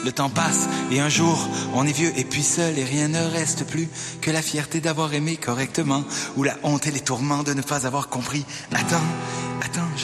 Le temps passe et un jour on est vieux et puis seul et rien ne reste plus que la fierté d'avoir aimé correctement ou la honte et les tourments de ne pas avoir compris. Attends,